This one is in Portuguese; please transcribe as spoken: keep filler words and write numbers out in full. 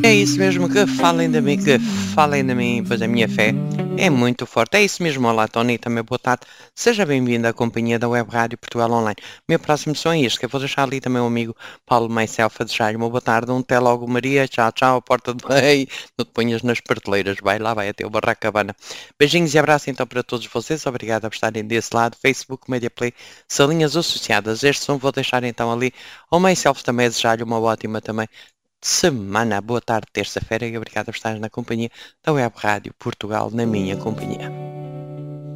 É isso mesmo, que falem de mim, que falem de mim, pois a minha fé é muito forte. É isso mesmo, olá Tony, também boa tarde. Seja bem-vindo à companhia da Web Rádio Portugal Online. O meu próximo som é este, que eu vou deixar ali também o amigo Paulo Myself a desejar-lhe uma boa tarde, um até logo Maria, tchau, tchau, porta de bem, não te ponhas nas prateleiras, vai lá, vai até o Barracabana. Beijinhos e abraços então para todos vocês, obrigado por estarem desse lado, Facebook, Media Play, salinhas associadas. Este som vou deixar então ali ao Myself também a desejar-lhe uma ótima também semana, boa tarde, terça-feira e obrigado por estar na companhia da Web Rádio Portugal, na minha companhia.